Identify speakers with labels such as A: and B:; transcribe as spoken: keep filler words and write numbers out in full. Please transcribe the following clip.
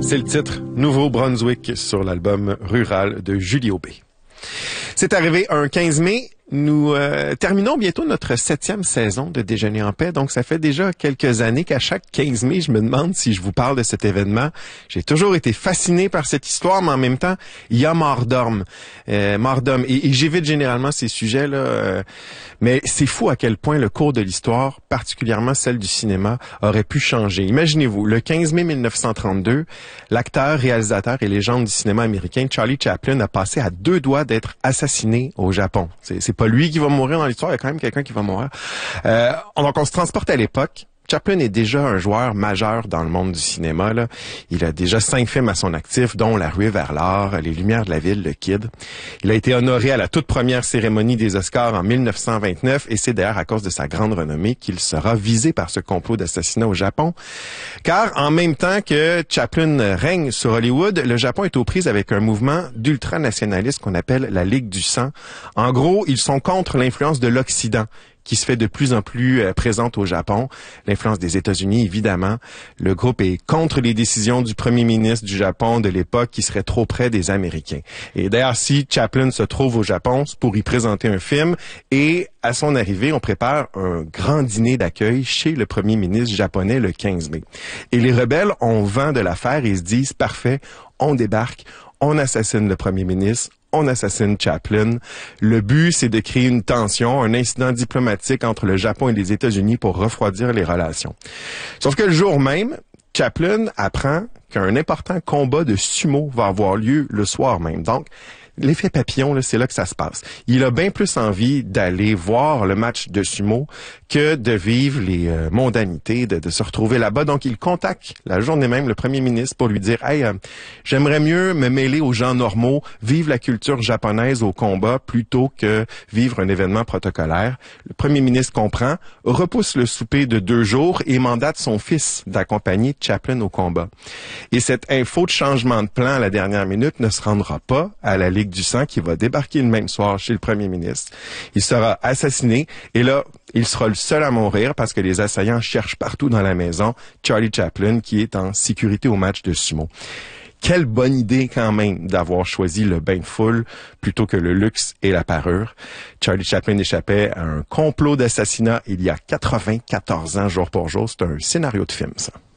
A: C'est le titre Nouveau-Brunswick sur l'album Rural de Julie Aubé. C'est arrivé un quinze mai. Nous euh, terminons bientôt notre septième saison de Déjeuner en paix. Donc, ça fait déjà quelques années qu'à chaque quinze mai, je me demande si je vous parle de cet événement. J'ai toujours été fasciné par cette histoire, mais en même temps, il y a mort d'homme. Euh, mort d'homme. Et, et j'évite généralement ces sujets-là. Euh, mais c'est fou à quel point le cours de l'histoire, particulièrement celle du cinéma, aurait pu changer. Imaginez-vous, le quinze mai mille neuf cent trente-deux, l'acteur, réalisateur et légende du cinéma américain Charlie Chaplin a passé à deux doigts d'être assassiné au Japon. C'est, c'est pas lui qui va mourir dans l'histoire, il y a quand même quelqu'un qui va mourir. Euh, donc on se transporte à l'époque. Chaplin est déjà un joueur majeur dans le monde du cinéma, là. Il a déjà cinq films à son actif, dont La ruée vers l'or, Les lumières de la ville, Le Kid. Il a été honoré à la toute première cérémonie des Oscars en mille neuf cent vingt-neuf et c'est d'ailleurs à cause de sa grande renommée qu'il sera visé par ce complot d'assassinat au Japon. Car en même temps que Chaplin règne sur Hollywood, le Japon est aux prises avec un mouvement d'ultranationalistes qu'on appelle la Ligue du sang. En gros, ils sont contre l'influence de l'Occident, qui se fait de plus en plus euh, présente au Japon. L'influence des États-Unis, évidemment. Le groupe est contre les décisions du premier ministre du Japon de l'époque qui serait trop près des Américains. Et d'ailleurs, si Chaplin se trouve au Japon, c'est pour y présenter un film. Et à son arrivée, on prépare un grand dîner d'accueil chez le premier ministre japonais le quinze mai. Et les rebelles ont vent de l'affaire et se disent, parfait, on débarque, on assassine le premier ministre, on assassine Chaplin. Le but, c'est de créer une tension, un incident diplomatique entre le Japon et les États-Unis pour refroidir les relations. Sauf que le jour même, Chaplin apprend qu'un important combat de sumo va avoir lieu le soir même. Donc, l'effet papillon, là, c'est là que ça se passe. Il a bien plus envie d'aller voir le match de sumo que de vivre les euh, mondanités, de, de se retrouver là-bas. Donc, il contacte la journée même le premier ministre pour lui dire « Hey, euh, j'aimerais mieux me mêler aux gens normaux, vivre la culture japonaise au combat plutôt que vivre un événement protocolaire. » Le premier ministre comprend, repousse le souper de deux jours et mandate son fils d'accompagner Chaplin au combat. Et cette info de changement de plan à la dernière minute ne se rendra pas à la Ligue du sang qui va débarquer le même soir chez le premier ministre. Il sera assassiné et là, il sera le seul à mourir parce que les assaillants cherchent partout dans la maison Charlie Chaplin qui est en sécurité au match de sumo. Quelle bonne idée quand même d'avoir choisi le bain de foule plutôt que le luxe et la parure. Charlie Chaplin échappait à un complot d'assassinat il y a quatre-vingt-quatorze ans jour pour jour. C'est un scénario de film, ça.